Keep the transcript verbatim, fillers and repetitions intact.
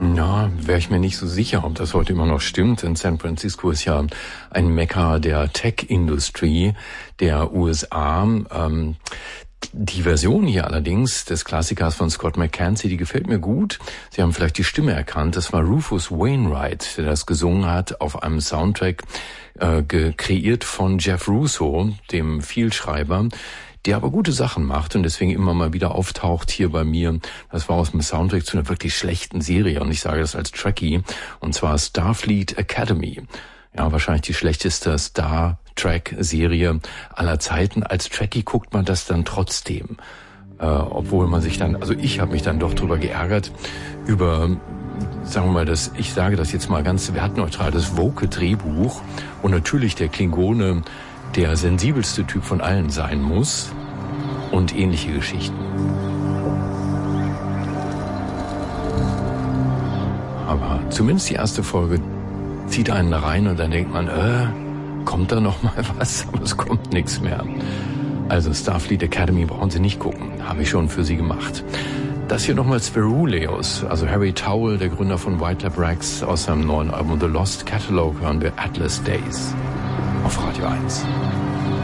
Na, wäre ich mir nicht so sicher, ob das heute immer noch stimmt, denn San Francisco ist ja ein Mekka der Tech-Industrie der U S A. Ähm, Die Version hier allerdings des Klassikers von Scott McKenzie, die gefällt mir gut. Sie haben vielleicht die Stimme erkannt. Das war Rufus Wainwright, der das gesungen hat auf einem Soundtrack, äh, kreiert von Jeff Russo, dem Vielschreiber, der aber gute Sachen macht und deswegen immer mal wieder auftaucht hier bei mir. Das war aus dem Soundtrack zu einer wirklich schlechten Serie und ich sage das als Trekkie, und zwar Starfleet Academy. Ja, wahrscheinlich die schlechteste Star Trek-Serie aller Zeiten. Als Trekkie guckt man das dann trotzdem. Äh, obwohl man sich dann, also ich habe mich dann doch drüber geärgert, über, sagen wir mal, das, ich sage das jetzt mal ganz wertneutral, das woke Drehbuch und natürlich der Klingone der sensibelste Typ von allen sein muss und ähnliche Geschichten. Aber zumindest die erste Folge zieht einen rein und dann denkt man, äh, kommt da noch mal was? Aber es kommt nichts mehr. Also Starfleet Academy brauchen Sie nicht gucken. Habe ich schon für Sie gemacht. Das hier nochmal Spheruleus, also Harry Towell, der Gründer von White Lab Rex, aus seinem neuen Album The Lost Catalog hören wir Atlas Days auf Radio eins.